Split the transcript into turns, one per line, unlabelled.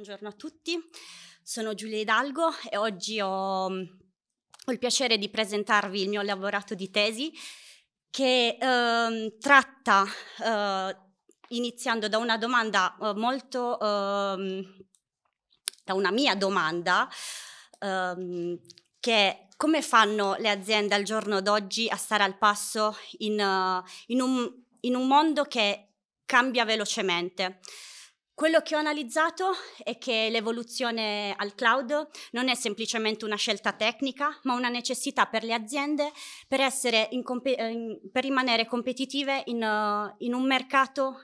Buongiorno a tutti, sono Giulia Hidalgo e oggi ho il piacere di presentarvi il mio elaborato di tesi che tratta, iniziando da una domanda da una mia domanda, che è: come fanno le aziende al giorno d'oggi a stare al passo in un mondo che cambia velocemente? Quello che ho analizzato è che l'evoluzione al cloud non è semplicemente una scelta tecnica, ma una necessità per le aziende per rimanere competitive in un mercato